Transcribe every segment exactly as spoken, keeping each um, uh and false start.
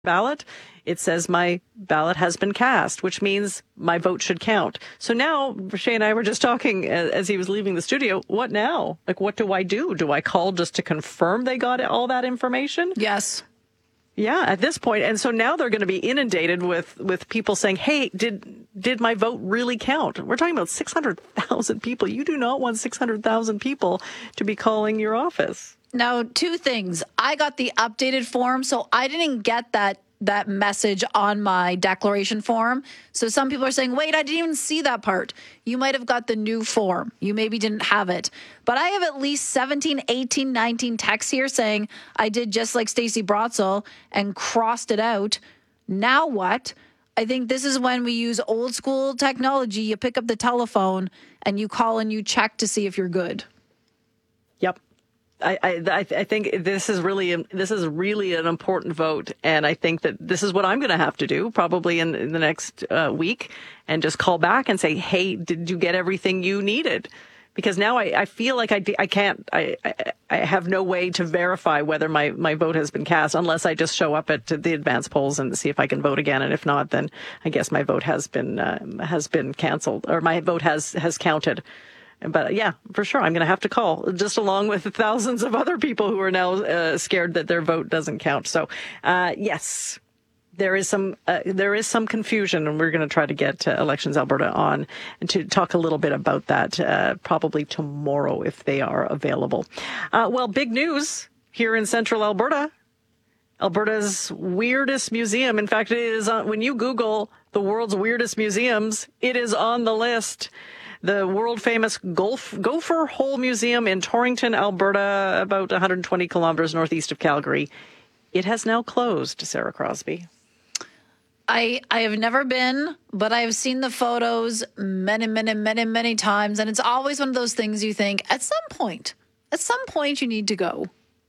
ballot, it says my ballot has been cast, which means my vote should count. So now, Shay and I were just talking as he was leaving the studio, what now? Like, what do I do? Do I call just to confirm they got all that information? Yes. Yeah, at this point. And so now they're going to be inundated with, with people saying, hey, did did my vote really count? We're talking about six hundred thousand people. You do not want six hundred thousand people to be calling your office. Now, two things. I got the updated form, so I didn't get that that message on my declaration form. So some people are saying, wait, I didn't even see that part. You might have got the new form. You maybe didn't have it. But I have at least seventeen, eighteen, nineteen texts here saying I did just like Stacey Brotzel and crossed it out. Now what? I think this is when we use old school technology. You pick up the telephone and you call and you check to see if you're good. Yep. I, I I think this is really this is really an important vote, and I think that this is what I'm going to have to do probably in, in the next uh, week, and just call back and say, hey, did you get everything you needed? Because now I, I feel like I, I can't I, I I have no way to verify whether my, my vote has been cast unless I just show up at the advance polls and see if I can vote again, and if not, then I guess my vote has been uh, has been canceled, or my vote has has counted. But yeah, for sure, I'm going to have to call, just along with thousands of other people who are now uh, scared that their vote doesn't count. So, uh, yes, there is some uh, there is some confusion, and we're going to try to get uh, Elections Alberta on and to talk a little bit about that uh, probably tomorrow if they are available. Uh, well, big news here in Central Alberta. Alberta's weirdest museum. In fact, it is on, when you Google the world's weirdest museums, it is on the list. The world-famous Golf, Gopher Hole Museum in Torrington, Alberta, about one hundred twenty kilometers northeast of Calgary. It has now closed, Sarah Crosby. I I have never been, but I have seen the photos many, many, many, many times, and it's always one of those things you think, at some point, at some point you need to go.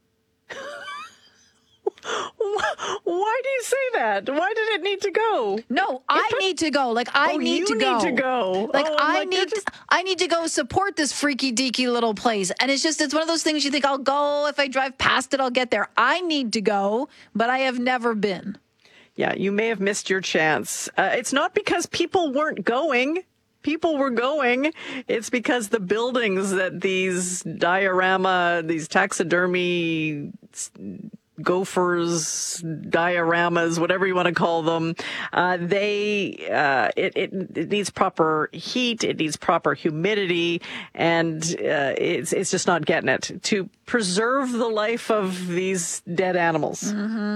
Why do you say that? Why did it need to go? No, I put, need to go. Like I oh, need you to go. Need to go. Like oh, I like, need. just... I need to go support this freaky deaky little place. And it's just it's one of those things you think I'll go if I drive past it. I'll get there. I need to go, but I have never been. Yeah, you may have missed your chance. Uh, it's not because people weren't going. People were going. It's because the buildings that these diorama, these taxidermy gophers, dioramas, whatever you want to call them, uh, they, uh, it, it, it needs proper heat, it needs proper humidity, and, uh, it's, it's just not getting it to preserve the life of these dead animals. Mm-hmm.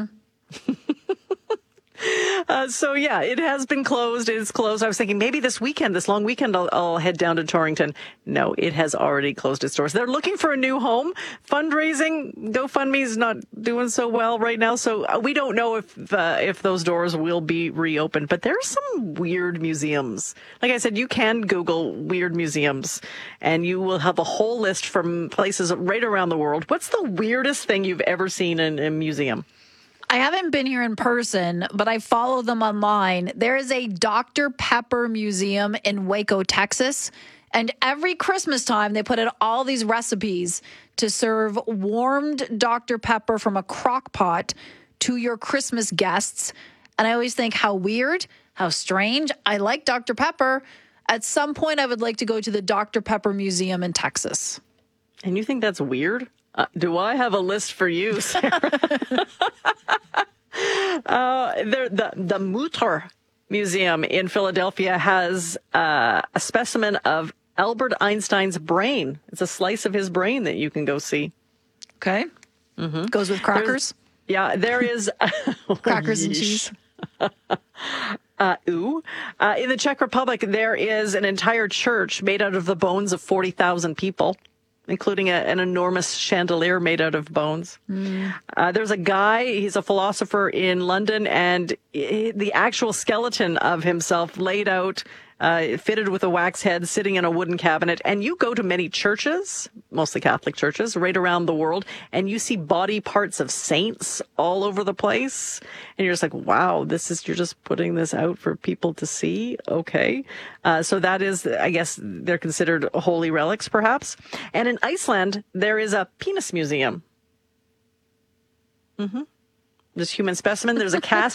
Uh, so, yeah, it has been closed. It's closed. I was thinking maybe this weekend, this long weekend, I'll, I'll head down to Torrington. No, it has already closed its doors. They're looking for a new home. Fundraising, GoFundMe's not doing so well right now. So we don't know if uh, if those doors will be reopened. But there are some weird museums. Like I said, you can Google weird museums, and you will have a whole list from places right around the world. What's the weirdest thing you've ever seen in a museum? I haven't been here in person, but I follow them online. There is a Doctor Pepper museum in Waco, Texas. And every Christmas time, they put out all these recipes to serve warmed Doctor Pepper from a crock pot to your Christmas guests. And I always think, how weird, how strange. I like Doctor Pepper. At some point, I would like to go to the Doctor Pepper Museum in Texas. And you think that's weird? Uh, do I have a list for you, Sarah? uh, the, the Mutter Museum in Philadelphia has uh, a specimen of Albert Einstein's brain. It's a slice of his brain that you can go see. Okay. Mm-hmm. Goes with crackers? There's, yeah, there is... crackers and cheese. Uh, ooh. Uh, in the Czech Republic, there is an entire church made out of the bones of forty thousand people, including a, an enormous chandelier made out of bones. Mm. Uh, there's a guy, he's a philosopher in London, and the actual skeleton of himself laid out, uh, fitted with a wax head, sitting in a wooden cabinet. And you go to many churches, mostly Catholic churches, right around the world, and you see body parts of saints all over the place. And you're just like, wow, this is, you're just putting this out for people to see? Okay. Uh, so that is, I guess, they're considered holy relics, perhaps. And in Iceland, there is a penis museum. Mm-hmm. this human specimen. There's a cast